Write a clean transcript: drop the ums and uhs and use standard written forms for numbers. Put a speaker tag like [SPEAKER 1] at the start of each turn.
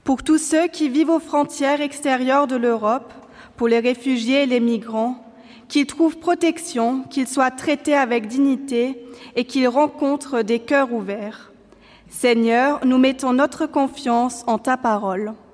[SPEAKER 1] Pour tous ceux qui vivent aux frontières extérieures de l'Europe, pour les réfugiés et les migrants, qu'ils trouvent protection, qu'ils soient traités avec dignité et qu'ils rencontrent des cœurs ouverts. Seigneur, nous mettons notre confiance en ta parole.